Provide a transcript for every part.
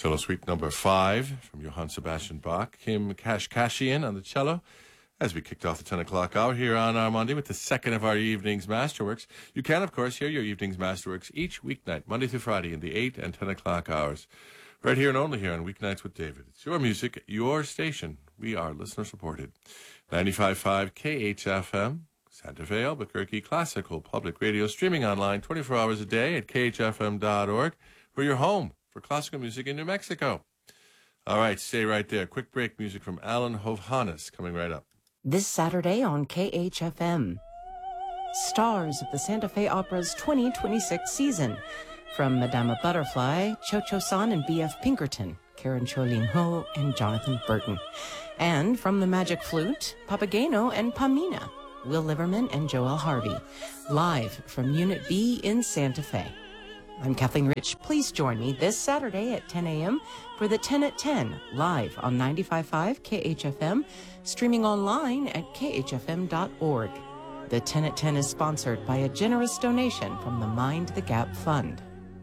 Cello Suite number 5 from Johann Sebastian Bach. Kim Kashkashian on the cello. As we kicked off the 10 o'clock hour here on our Monday with the second of our evening's Masterworks. You can, of course, hear your evening's Masterworks each weeknight, Monday through Friday, in the 8 and 10 o'clock hours. Right here and only here on Weeknights with David. It's your music, your station. We are listener-supported. 95.5 KHFM, Santa Fe, Albuquerque, classical public radio, streaming online 24 hours a day at khfm.org. We're your home for classical music in New Mexico. All right, stay right there. Quick break music from Alan Hovhannes coming right up. This Saturday on KHFM, stars of the Santa Fe Opera's 2026 season. From Madama Butterfly, Cho Cho San and B.F. Pinkerton, Karen Cho Ling Ho and Jonathan Burton. And from the Magic Flute, Papageno and Pamina, Will Liverman and Joel Harvey. Live from Unit B in Santa Fe. I'm Kathleen Rich. Please join me this Saturday at 10 a.m. for the 10 at 10, live on 95.5 KHFM, streaming online at khfm.org. The 10 at 10 is sponsored by a generous donation from the Mind the Gap Fund.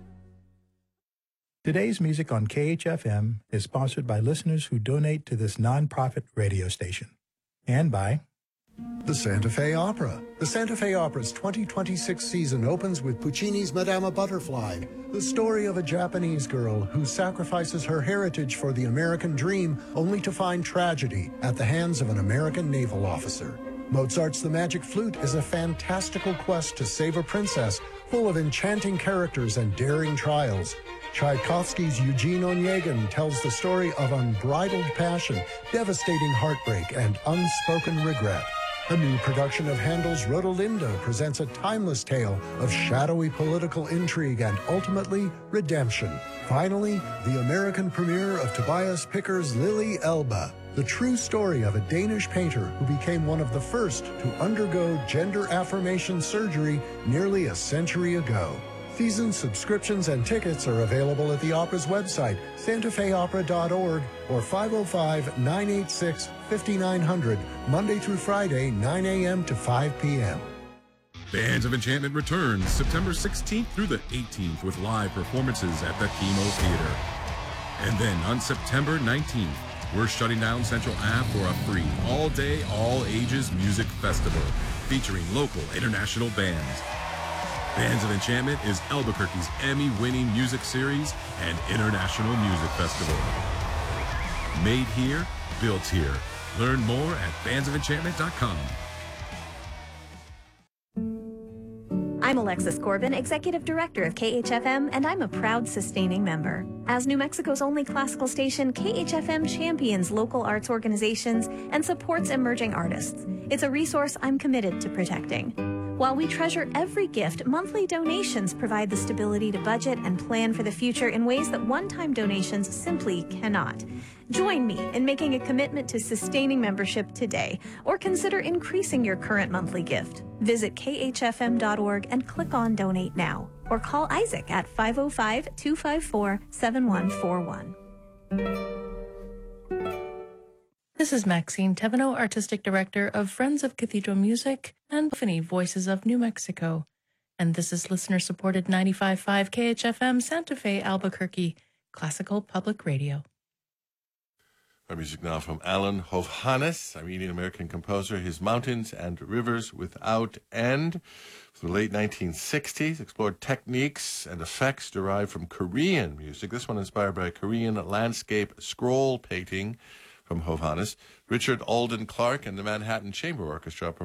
Today's music on KHFM is sponsored by listeners who donate to this nonprofit radio station. And by the Santa Fe Opera. The Santa Fe Opera's 2026 season opens with Puccini's Madama Butterfly, the story of a Japanese girl who sacrifices her heritage for the American dream only to find tragedy at the hands of an American naval officer. Mozart's The Magic Flute is a fantastical quest to save a princess full of enchanting characters and daring trials. Tchaikovsky's Eugene Onegin tells the story of unbridled passion, devastating heartbreak, and unspoken regret. A new production of Handel's Rodolinda presents a timeless tale of shadowy political intrigue and, ultimately, redemption. Finally, the American premiere of Tobias Picker's Lily Elba, the true story of a Danish painter who became one of the first to undergo gender affirmation surgery nearly a century ago. Season subscriptions and tickets are available at the opera's website, santafeopera.org, or 505-986-5900, Monday through Friday, 9 a.m. to 5 p.m. Bands of Enchantment returns September 16th through the 18th with live performances at the Chemo Theater. And then on September 19th, we're shutting down Central Ave for a free all-day, all-ages music festival featuring local international bands. Bands of Enchantment is Albuquerque's Emmy-winning music series and international music festival. Made here, built here. Learn more at bandsofenchantment.com. I'm Alexis Corbin, Executive Director of KHFM, and I'm a proud sustaining member. As New Mexico's only classical station, KHFM champions local arts organizations and supports emerging artists. It's a resource I'm committed to protecting. While we treasure every gift, monthly donations provide the stability to budget and plan for the future in ways that one-time donations simply cannot. Join me in making a commitment to sustaining membership today, or consider increasing your current monthly gift. Visit khfm.org and click on Donate Now, or call Isaac at 505-254-7141. This is Maxine Teveno, Artistic Director of Friends of Cathedral Music and Epiphany Voices of New Mexico. And this is listener-supported 95.5 KHFM Santa Fe, Albuquerque, Classical Public Radio. Our music now from Alan Hovhannes, Armenian-American composer. His Mountains and Rivers Without End. From the late 1960s, explored techniques and effects derived from Korean music. This one inspired by Korean landscape scroll painting from Hovhannes. Richard Alden Clark and the Manhattan Chamber Orchestra